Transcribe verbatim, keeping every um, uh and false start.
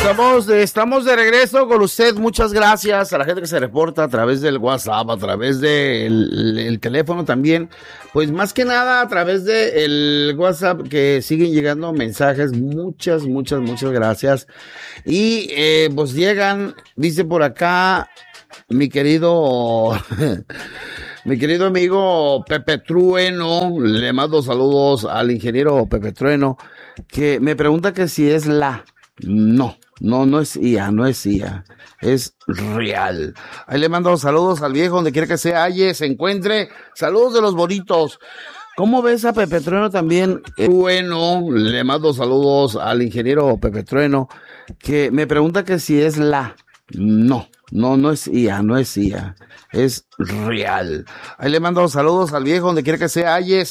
Estamos de, estamos de regreso con usted. Muchas gracias a la gente que se reporta a través del WhatsApp, a través del el teléfono también. Pues más que nada a través del WhatsApp que siguen llegando mensajes. Muchas, muchas, muchas gracias. Y eh, pues llegan, dice por acá mi querido... Mi querido amigo Pepe Trueno, le mando saludos al ingeniero Pepe Trueno, que me pregunta que si es la. No, no, no es I A, no es I A, es real. Ahí le mando saludos al viejo, donde quiera que se halle, se encuentre. Saludos de los bonitos. ¿Cómo ves a Pepe Trueno también? Bueno, le mando saludos al ingeniero Pepe Trueno, que me pregunta que si es la. No, no, no es I A, no es I A, es real. Ahí le mando saludos al viejo, donde quiera que se halle.